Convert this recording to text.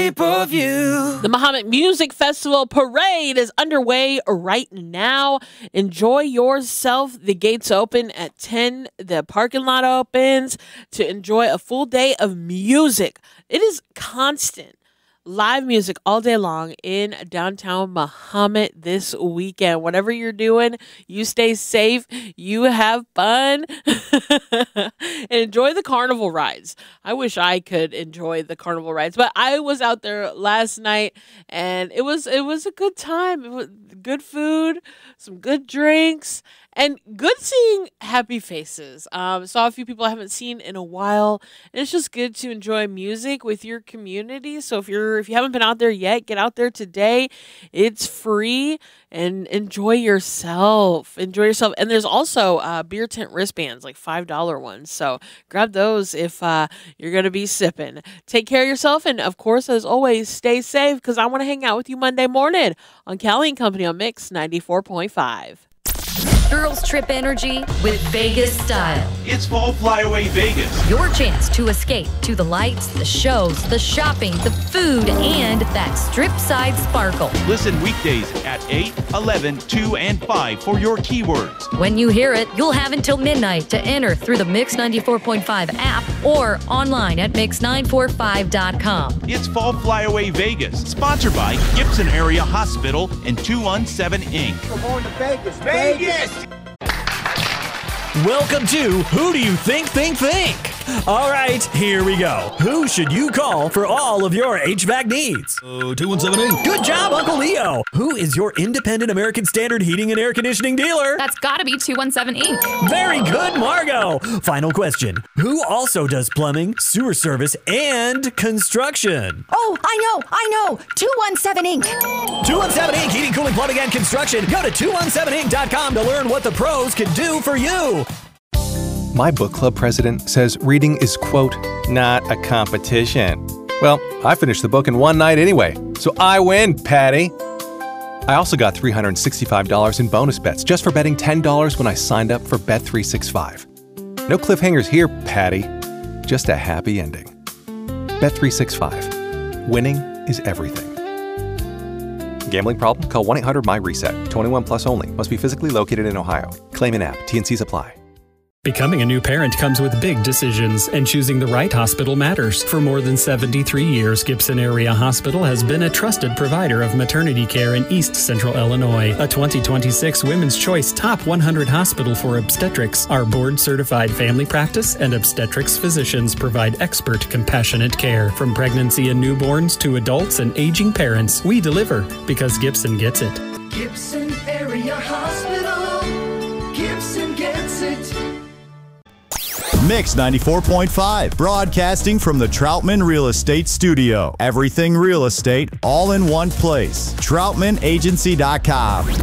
The Muhammad Music Festival Parade is underway right now. Enjoy yourself. The gates open at 10. The parking lot opens to enjoy a full day of music. It is constant live music all day long in downtown Muhammad this weekend. Whatever you're doing, you stay safe, you have fun, and enjoy the carnival rides. I wish I could enjoy the carnival rides, but I was out there last night and it was a good time. It was good food, some good drinks, and good seeing happy faces. Saw a few people I haven't seen in a while, and it's just good to enjoy music with your community. So if you haven't been out there yet, get out there today. It's free, and enjoy yourself. Enjoy yourself. And there's also beer tent wristbands, like $5 ones. So grab those if you're gonna be sipping. Take care of yourself, and of course, as always, stay safe, because I want to hang out with you Monday morning on Callie and Company on Mix 94.5. Girls Trip energy with Vegas style. It's Fall Flyaway Vegas. Your chance to escape to the lights, the shows, the shopping, the food, and that strip side sparkle. Listen weekdays at 8, 11, 2, and 5 for your keywords. When you hear it, you'll have until midnight to enter through the Mix 94.5 app or online at mix945.com. It's Fall Flyaway Vegas, sponsored by Gibson Area Hospital and 217 Inc. We're going to Vegas. Vegas! Welcome to Who Do You Think? All right, here we go. Who should you call for all of your HVAC needs? 2178. Good job, Uncle Leo. Who is your independent American Standard heating and air conditioning dealer? That's gotta be 217 Inc. Very good, Margot. Final question. Who also does plumbing, sewer service, and construction? Oh, I know. 217 Inc. 217 Inc. Heating, cooling, plumbing, and construction. Go to 217inc.com to learn what the pros can do for you. My book club president says reading is, quote, not a competition. Well, I finished the book in one night anyway, so I win, Patty. I also got $365 in bonus bets just for betting $10 when I signed up for Bet365. No cliffhangers here, Patty. Just a happy ending. Bet365. Winning is everything. Gambling problem? Call 1-800-MY-RESET. 21 plus only. Must be physically located in Ohio. Claim in app. T&Cs apply. Becoming a new parent comes with big decisions, and choosing the right hospital matters. For more than 73 years, Gibson Area Hospital has been a trusted provider of maternity care in East Central Illinois. A 2026 Women's Choice Top 100 Hospital for Obstetrics. Our board-certified family practice and obstetrics physicians provide expert, compassionate care. From pregnancy and newborns to adults and aging parents, we deliver because Gibson gets it. Gibson Area Hospital. Gibson gets it. Mix 94.5, broadcasting from the Troutman Real Estate Studio. Everything real estate, all in one place. TroutmanAgency.com.